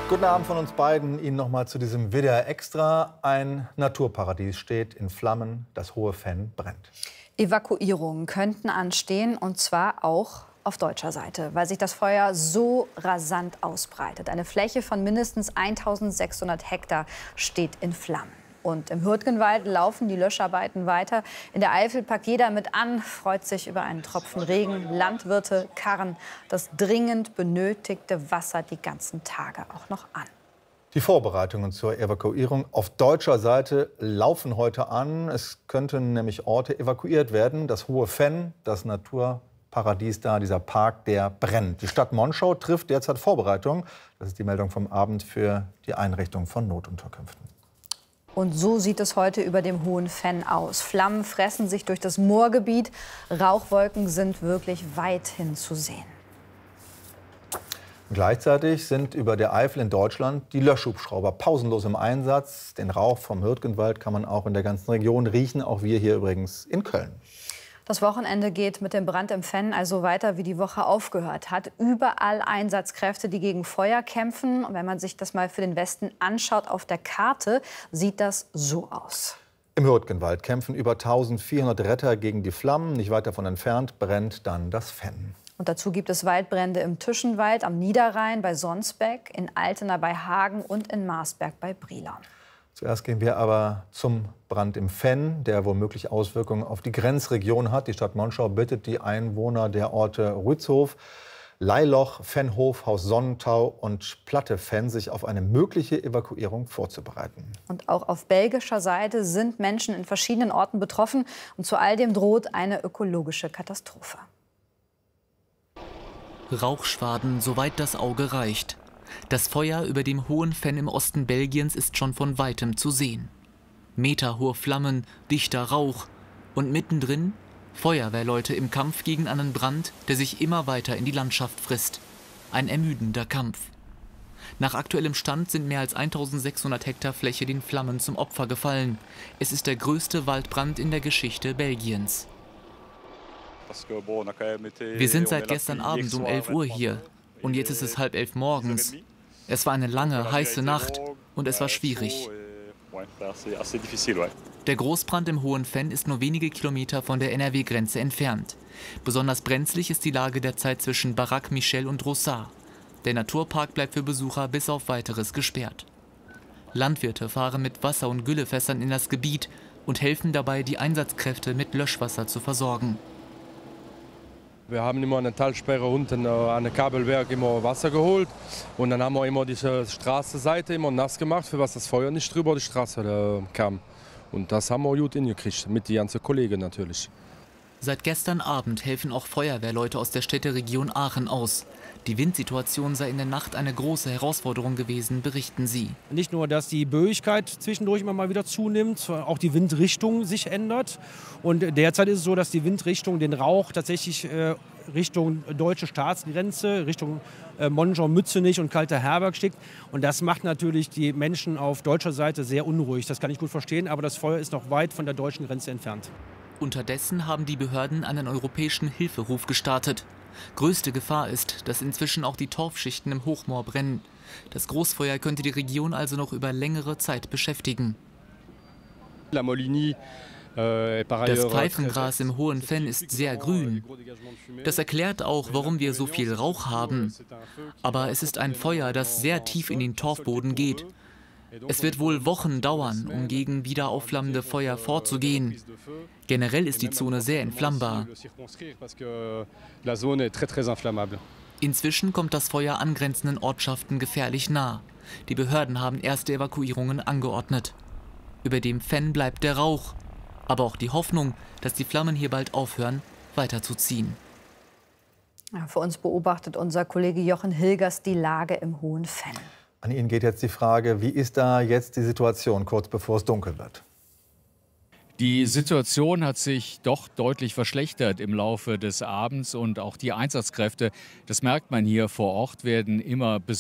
Guten Abend von uns beiden. Ihnen noch mal zu diesem WDR Extra. Ein Naturparadies steht in Flammen. Das Hohe Venn brennt. Evakuierungen könnten anstehen, und zwar auch auf deutscher Seite, weil sich das Feuer so rasant ausbreitet. Eine Fläche von mindestens 1600 Hektar steht in Flammen. Und im Hürtgenwald laufen die Löscharbeiten weiter. In der Eifel packt jeder mit an, freut sich über einen Tropfen Regen. Landwirte karren das dringend benötigte Wasser die ganzen Tage auch noch an. Die Vorbereitungen zur Evakuierung auf deutscher Seite laufen heute an. Es könnten nämlich Orte evakuiert werden. Das Hohe Venn, das Naturparadies da, dieser Park, der brennt. Die Stadt Monschau trifft derzeit Vorbereitungen. Das ist die Meldung vom Abend für die Einrichtung von Notunterkünften. Und so sieht es heute über dem Hohen Venn aus. Flammen fressen sich durch das Moorgebiet. Rauchwolken sind wirklich weithin zu sehen. Gleichzeitig sind über der Eifel in Deutschland die Löschhubschrauber pausenlos im Einsatz. Den Rauch vom Hürtgenwald kann man auch in der ganzen Region riechen. Auch wir hier übrigens in Köln. Das Wochenende geht mit dem Brand im Venn also weiter, wie die Woche aufgehört hat. Überall Einsatzkräfte, die gegen Feuer kämpfen. Und wenn man sich das mal für den Westen anschaut auf der Karte, sieht das so aus. Im Hürtgenwald kämpfen über 1400 Retter gegen die Flammen. Nicht weit davon entfernt brennt dann das Venn. Und dazu gibt es Waldbrände im Tischenwald, am Niederrhein bei Sonsbeck, in Altena bei Hagen und in Marsberg bei Brilon. Zuerst gehen wir aber zum Brand im Venn, der womöglich Auswirkungen auf die Grenzregion hat. Die Stadt Monschau bittet die Einwohner der Orte Rützhof, Leiloch, Vennhof, Haus Sonnentau und Platte Venn, sich auf eine mögliche Evakuierung vorzubereiten. Und auch auf belgischer Seite sind Menschen in verschiedenen Orten betroffen. Und zu all dem droht eine ökologische Katastrophe. Rauchschwaden, soweit das Auge reicht. Das Feuer über dem Hohen Venn im Osten Belgiens ist schon von weitem zu sehen. Meterhohe Flammen, dichter Rauch und mittendrin Feuerwehrleute im Kampf gegen einen Brand, der sich immer weiter in die Landschaft frisst. Ein ermüdender Kampf. Nach aktuellem Stand sind mehr als 1600 Hektar Fläche den Flammen zum Opfer gefallen. Es ist der größte Waldbrand in der Geschichte Belgiens. Wir sind seit gestern Abend um 11 Uhr hier. Und jetzt ist es 10:30 morgens. Es war eine lange, heiße Nacht und es war schwierig. Der Großbrand im Hohen Venn ist nur wenige Kilometer von der NRW-Grenze entfernt. Besonders brenzlig ist die Lage derzeit zwischen Baraque Michel und Rossard. Der Naturpark bleibt für Besucher bis auf Weiteres gesperrt. Landwirte fahren mit Wasser- und Güllefässern in das Gebiet und helfen dabei, die Einsatzkräfte mit Löschwasser zu versorgen. Wir haben immer eine Talsperre unten an der Kabelwerk immer Wasser geholt und dann haben wir immer diese Straßenseite immer nass gemacht, für was das Feuer nicht drüber die Straße kam. Und das haben wir gut hingekriegt, mit den ganzen Kollegen natürlich. Seit gestern Abend helfen auch Feuerwehrleute aus der Städteregion Aachen aus. Die Windsituation sei in der Nacht eine große Herausforderung gewesen, berichten sie. Nicht nur, dass die Böigkeit zwischendurch immer mal wieder zunimmt, auch die Windrichtung sich ändert. Und derzeit ist es so, dass die Windrichtung den Rauch tatsächlich Richtung deutsche Staatsgrenze, Richtung Monschau-Mützenich und Kalter-Herberg schickt. Und das macht natürlich die Menschen auf deutscher Seite sehr unruhig. Das kann ich gut verstehen, aber das Feuer ist noch weit von der deutschen Grenze entfernt. Unterdessen haben die Behörden einen europäischen Hilferuf gestartet. Größte Gefahr ist, dass inzwischen auch die Torfschichten im Hochmoor brennen. Das Großfeuer könnte die Region also noch über längere Zeit beschäftigen. Das Pfeifengras im Hohen Venn ist sehr grün. Das erklärt auch, warum wir so viel Rauch haben. Aber es ist ein Feuer, das sehr tief in den Torfboden geht. Es wird wohl Wochen dauern, um gegen wieder aufflammende Feuer vorzugehen. Generell ist die Zone sehr entflammbar. Inzwischen kommt das Feuer angrenzenden Ortschaften gefährlich nah. Die Behörden haben erste Evakuierungen angeordnet. Über dem Venn bleibt der Rauch, aber auch die Hoffnung, dass die Flammen hier bald aufhören, weiterzuziehen. Ja, für uns beobachtet unser Kollege Jochen Hilgers die Lage im Hohen Venn. An Ihnen geht jetzt die Frage, wie ist da jetzt die Situation, kurz bevor es dunkel wird? Die Situation hat sich doch deutlich verschlechtert im Laufe des Abends und auch die Einsatzkräfte, das merkt man hier vor Ort, werden immer